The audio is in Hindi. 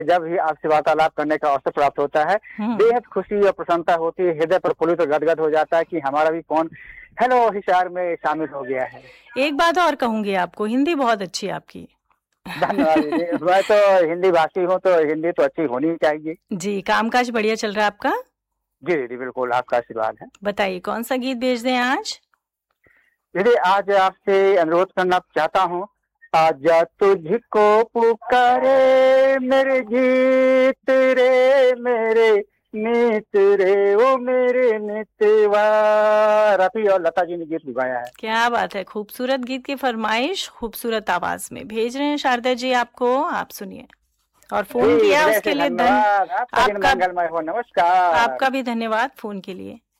जब भी आपसे वार्तालाप करने का अवसर प्राप्त होता है, हम्म। बेहद खुशी और प्रसन्नता होती है, हृदय प्रफुल्लित और गदगद हो जाता है कि हमारा भी कौन हेलो हिसार में शामिल हो गया है। एक बात और कहूंगी आपको, हिंदी बहुत अच्छी है आपकी। धन्यवाद दीदी। मैं तो हिंदी भाषी हूँ, तो हिंदी तो अच्छी होनी ही चाहिए। जी, कामकाज बढ़िया चल रहा है आपका? जी दीदी, बिल्कुल आपका आशीर्वाद है। बताइए कौन सा गीत भेज दें आज? दीदी, आज आपसे अनुरोध करना चाहता हूँ, आजा तुझको पुकारे मेरे गीत रे, मेरे नीत रे, ओ मेरे नितवा। रफी और लता जी ने गीत गाया है। क्या बात है, खूबसूरत गीत की फरमाइश खूबसूरत आवाज में भेज रहे हैं शारदा जी आपको, आप सुनिए। और फोन जी, किया हृदय उसके से लिए धन्यवाद। आपका दिन आपका मंगलमय हो। नमस्कार। आपका भी धन्यवाद फोन के लिए।